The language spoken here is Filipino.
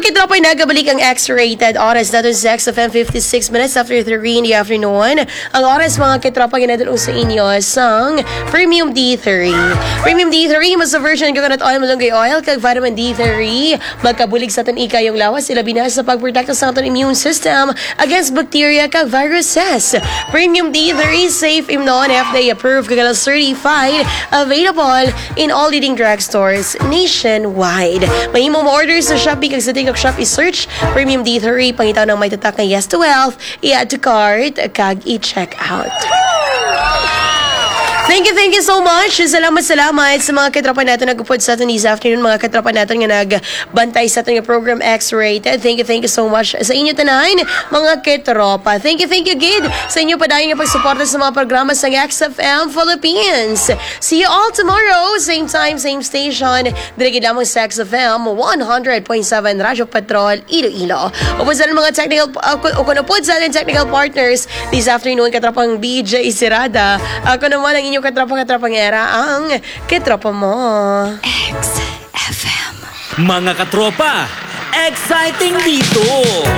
kitropa, nagabalik ang X-rated oras natin sa XFM 56 minutes after 3 in the afternoon. Ang oras mga kitropa ginadalong sa inyo sang Premium D3. Premium D3, mas sa version coconut oil, malunggay oil, kag vitamin D3. Magkabulig sa atin ikayong lawas, sila binas sa pagprotekta sa ating immune system against bacteria kag viruses. Premium D3, safe imnon, FDA approved, kag certified, available in all leading drugstores nationwide. Mahimo mo order sa Shopee kag sa TikTok Shop i-search Premium D3, pangitaw ng may tatak na Yes to Wealth, i-add to cart kag i-check out. Thank you so much. Salamat sa mga katropa natin nagupod sa atin this afternoon, mga katropa natin nga nagbantay sa ating program X-rated. Thank you so much sa inyo tanan, mga katropa. Thank you again sa inyo pa dahil nga pagsuporta sa mga programa sa XFM Philippines. See you all tomorrow, same time, same station. Dirigid lamang sa XFM 100.7 Radyo Patrol, Iloilo. Upod sa mga technical, upod sa ating technical partners this afternoon, katropang BJ Sirada. Ako naman ang inyong katropa-katropang era, ang katropa mo. XFM. Mga katropa, exciting dito!